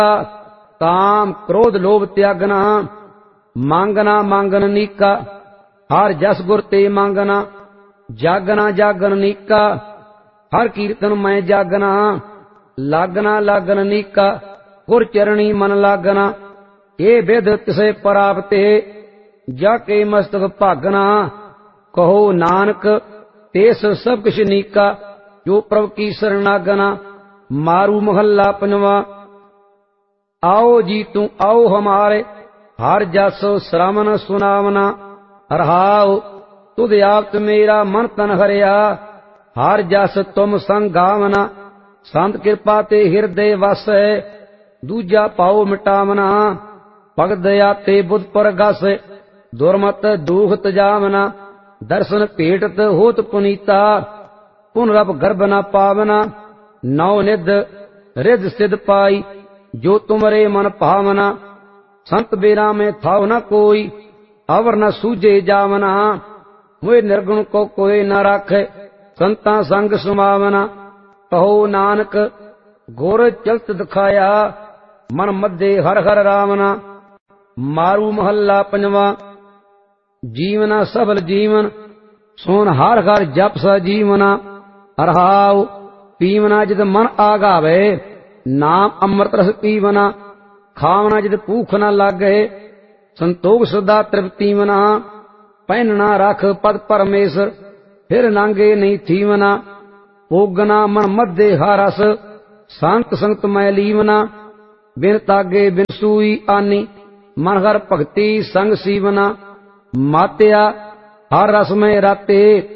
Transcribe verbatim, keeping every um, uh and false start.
काम क्रोध लोभ त्यागना, मांगना मांगन नीका। हर जस गुर ते मांगना, जागना जागन नीका। हर कीर्तन मैं जागना, लागना लागन नीका। गुर चरणी मन लागना, ये विध तिसे प्राप्ते। जाके मस्तक भागना, कहो नानक तेस सब कुछ नीका। जो प्रभु की शरणागना। मारू महला पंजवा। आओ जी तू आओ हमारे, हर जस श्रवण सुनावना। रहाओ तुद आप मेरा मन तन हरिया, हर जस तुम संग गावना। संत कृपा ते हृदय वस, दूजा पाओ मिटावना। भगत दया ते बुध परगस, दुर्मत दुख तजावना। दर्शन भेटत होत पुनीता, पुनरप गर्भ न पावना। नौ निध रिध सिद्ध पाई, जो तुमरे मन भावना। संत बेरा में थाव न कोई, अवर न सूझे जावना। मुझे निर्गुण को कोई न राखे, संता संग सुमावना। कहो नानक गोर चलत दिखाया, मन मध्य हर हर रावना। मारू महला पंजवा। जीवना सबल जीवन, सोन हर हर जप स जीवना। रहाओ पीवना जिद मन आगावे, नाम अमृत रस पीवना। खावना जिद भूख न लागे, संतोख सदा तृप्ति मना। पहनना रख पद परमेश्वर, फिर नांगे नहीं थीवना। भोगना मन मध्य हारस, संत संत मैं लीवना। बिन तागे बिन सूई आनी, मन हर भक्ति संग सीवना। मात्या हर रस में राते,